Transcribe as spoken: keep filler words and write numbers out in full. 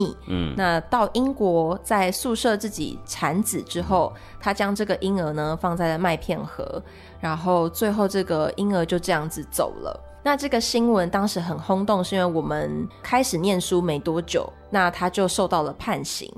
嗯， 那到英国在宿舍自己产子之后，他将这个婴儿呢放在了麦片盒，然后最后这个婴儿就这样子走了。那这个新闻当时很轰动，是因为我们开始念书没多久，那他就受到了判刑。